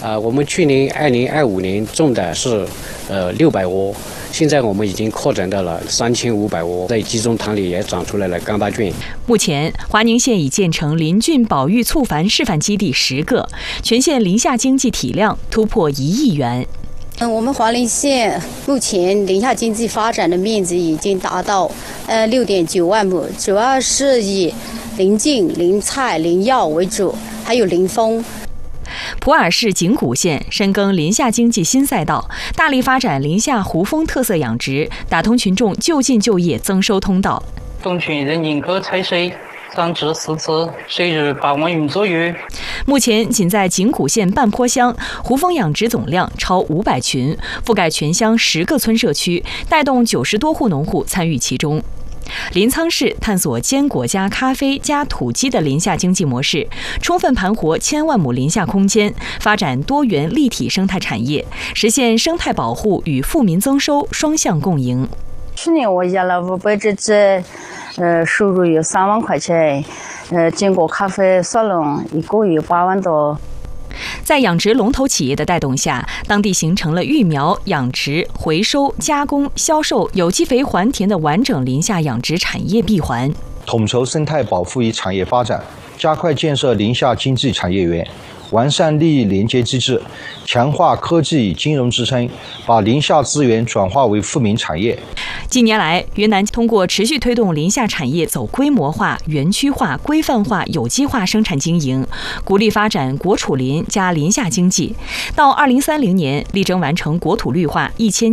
我们去年2025年种的是600窝，现在我们已经扩展到了3500窝，在集中塘里也长出来了干巴菌。 目前，华宁县已建成林菌保育促繁示范基地10个，全县林下经济体量突破1亿元。 我们华宁县目前林下经济发展的面积已经达到6.9万亩，主要是以林菌、林菜、林药为主，还有林蜂。 普洱市景谷县深耕林下经济新赛道，大力发展林下胡蜂特色养殖，打通群众就近就业增收通道。 种群人认可采水，长至4次，水日8万余左右。 目前仅在景谷县半坡乡，胡蜂养殖总量超500群，覆盖全乡10个村社区，带动90多户农户参与其中。临沧市探索坚果加咖啡加土鸡的林下经济模式，充分盘活1000万亩林下空间，发展多元立体生态产业，实现生态保护与富民增收双向共赢。 去年我养了500只鸡，收入有3万块钱，坚果咖啡沙龙1个月8万多。 在养殖龙头企业的带动下，当地形成了育苗、养殖、回收、加工、销售有机肥还田的完整林下养殖产业闭环。 统筹生态保护与产业发展，加快建设林下经济产业园，完善利益连接机制，强化科技与金融支撑，把林下资源转化为富民产业。 近年来，云南通过持续推动林下产业走规模化、园区化、规范化、有机化生产经营，鼓励发展国储林加林下经济。到2030年，力争完成国土绿化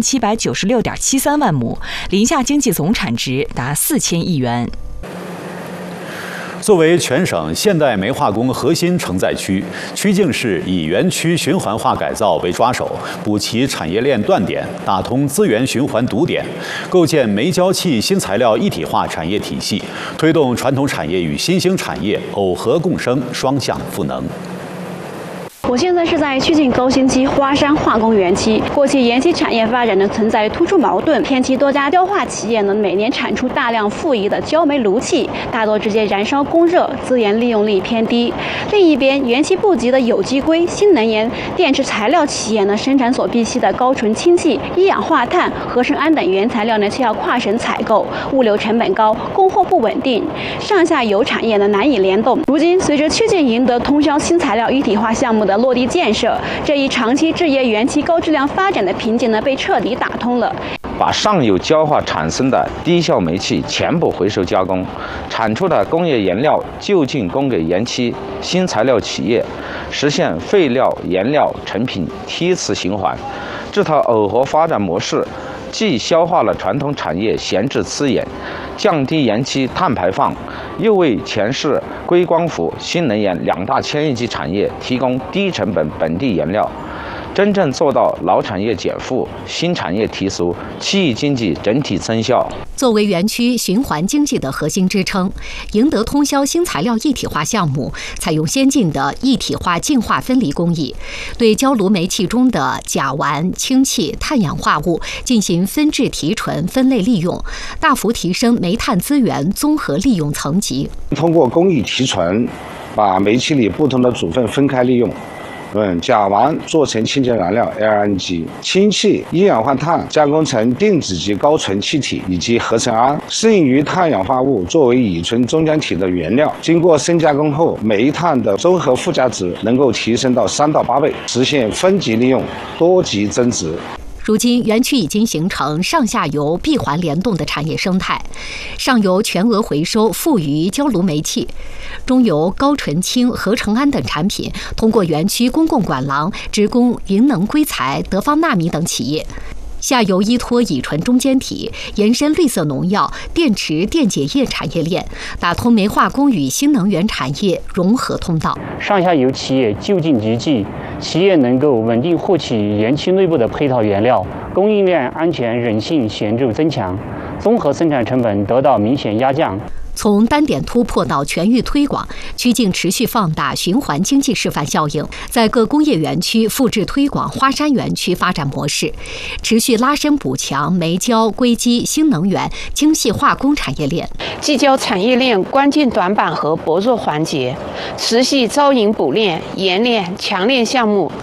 1796.73万亩，林下经济总产值达4000亿元。 作为全省现代煤化工核心承载区，曲靖市以园区循环化改造为抓手，补齐产业链断点，打通资源循环堵点，构建煤焦气新材料一体化产业体系，推动传统产业与新兴产业耦合共生，双向赋能。 我现在是在曲靖高新区花山化工园区。过去园区产业发展呢存在突出矛盾，片区多家焦化企业呢每年产出大量富余的焦煤炉气，大多直接燃烧供热，资源利用率偏低。另一边，园区布局的有机硅、新能源、电池材料企业呢生产所必需的高纯氢气、一氧化碳、合成氨等原材料呢需要跨省采购，物流成本高，供货不稳定，上下游产业呢难以联动。如今，随着曲靖赢得通霄新材料一体化项目的落地建设，这一长期制业园区高质量发展的瓶颈呢被彻底打通了。 把上游焦化产生的低效煤气全部回收加工，产出的工业原料就近供给园区新材料企业，实现废料原料成品梯次循环。这套耦合发展模式，既消化了传统产业闲置资源，降低园区碳排放，又为全市硅光伏、新能源2大千亿级产业提供低成本本地原料，真正做到老产业减负、新产业提速，区域经济整体增效。 作为园区循环经济的核心支撑，赢得通霄新材料一体化项目采用先进的一体化净化分离工艺，对焦炉煤气中的甲烷、氢气、碳氧化物进行分制提纯、分类利用，大幅提升煤炭资源综合利用层级。 通过工艺提纯，把煤气里不同的组分分开利用。甲烷做成清洁燃料 LNG， 氢气、一氧化碳加工成电子级高纯气体以及合成氨，剩余碳氧化物作为乙醇中间体的原料，经过深加工后，煤炭的综合附加值能够提升到3到8倍，实现分级利用、多级增值。 如今，园区已经形成上下游闭环联动的产业生态，上游全额回收富余焦炉煤气，中游高纯氢、合成氨等产品通过园区公共管廊直供云能硅材、德方纳米等企业。下游依托乙醇中间体，延伸绿色农药、电池、电解液产业链，打通煤化工与新能源产业融合通道。 上下游企业就近集聚，企业能够稳定获取园区内部的配套原料，供应链安全韧性显著增强，综合生产成本得到明显压降。 从单点突破到全域推广，曲靖持续放大循环经济示范效应，在各工业园区复制推广花山园区发展模式，持续拉伸补强煤焦、硅基、新能源、精细化工产业链， 聚焦产业链关键短板和薄弱环节，持续招引补链、冶炼、强链项目，